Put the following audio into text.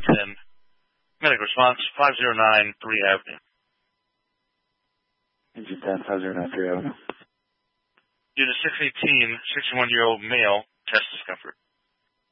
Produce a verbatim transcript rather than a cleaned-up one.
ten. Medical response, five oh nine three Avenue. Engine ten, five oh nine three Avenue. Unit six eighteen, sixty-one-year-old male, chest discomfort.